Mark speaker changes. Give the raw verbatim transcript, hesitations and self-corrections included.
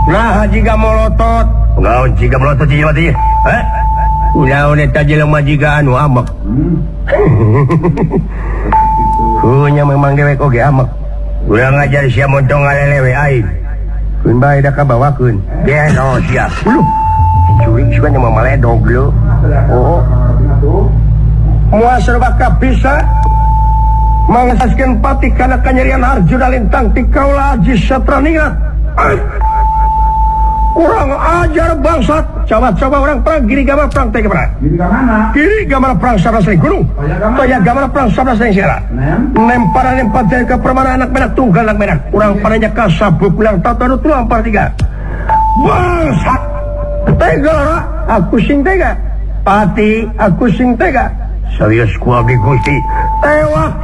Speaker 1: Nah jika molotot nggak jika molotot jadi mati eh udah udah tadi lemah jika anu amak punya memang dewek oge amak udah ngajar siap montong ngalelewe aing kun bae dah kabawakeun gen oh siap lu curi sugan mah maledog lu oh moal serba bisa mangasaskeun pati kana kanyerian Arjuna lintang ti kaula Aji Satraningat kurang ajar bangsat coba-coba orang perang gini gambar perang tega perang
Speaker 2: Gini ke mana?
Speaker 1: gini gambar perang sabda sering gunung toya gambar perang sabda sering sira nemparan nempat ke permana anak menak tunggal anak menak kurang padanya kasabuk ulang tata tu ampar tiga bangsat tega lah aku sing tega pati aku sing tega serius ku abdi Gusti tewak